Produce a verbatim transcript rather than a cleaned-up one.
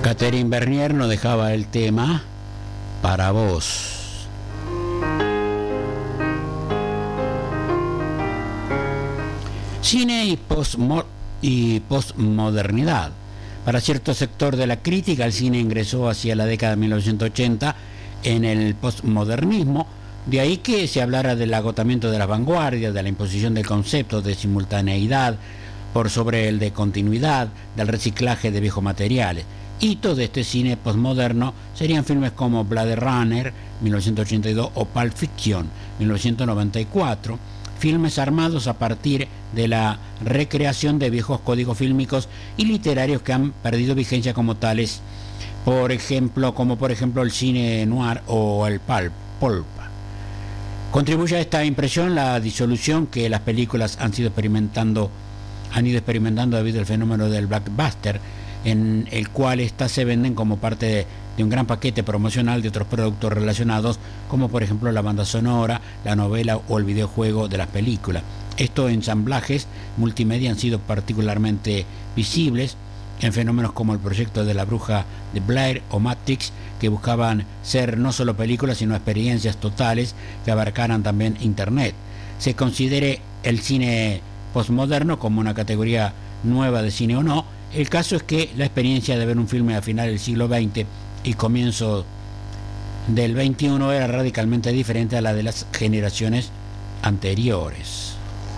Catherine Bernier nos dejaba el tema Para Vos. Cine y, postmo y postmodernidad. Para cierto sector de la crítica, el cine ingresó hacia la década de mil novecientos ochenta en el postmodernismo, de ahí que se hablara del agotamiento de las vanguardias, de la imposición del concepto de simultaneidad por sobre el de continuidad, del reciclaje de viejos materiales. Hitos de este cine postmoderno serían filmes como Blade Runner, mil novecientos ochenta y dos, o Pulp Fiction, mil novecientos noventa y cuatro, filmes armados a partir de la recreación de viejos códigos fílmicos y literarios que han perdido vigencia como tales, por ejemplo, como por ejemplo el cine noir o el pulp. pulp. Contribuye a esta impresión la disolución que las películas han sido experimentando, han ido experimentando debido al fenómeno del blockbuster, en el cual éstas se venden como parte de, de un gran paquete promocional de otros productos relacionados, como por ejemplo la banda sonora, la novela o el videojuego de las películas. Estos ensamblajes multimedia han sido particularmente visibles en fenómenos como el proyecto de la bruja de Blair o Matrix, que buscaban ser no solo películas sino experiencias totales que abarcaran también Internet. Se considere el cine postmoderno como una categoría nueva de cine o no, el caso es que la experiencia de ver un filme a final del siglo veinte y comienzo del veintiuno era radicalmente diferente a la de las generaciones anteriores.